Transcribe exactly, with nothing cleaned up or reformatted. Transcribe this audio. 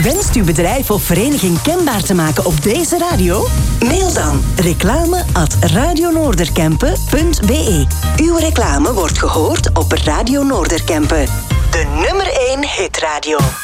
Wenst uw bedrijf of vereniging kenbaar te maken op deze radio? Mail dan reclame at radionoorderkempen punt be. Uw reclame wordt gehoord op Radio Noorderkempen. De nummer één hitradio.